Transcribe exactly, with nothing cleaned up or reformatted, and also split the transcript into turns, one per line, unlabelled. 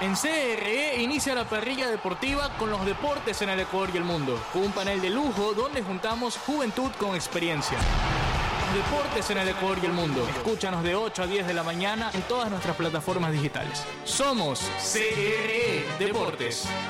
En C R E inicia la parrilla deportiva con los deportes en el Ecuador y el mundo, con un panel de lujo donde juntamos juventud con experiencia. Los deportes en el Ecuador y el mundo. Escúchanos de ocho a diez de la mañana en todas nuestras plataformas digitales. Somos C R E Deportes.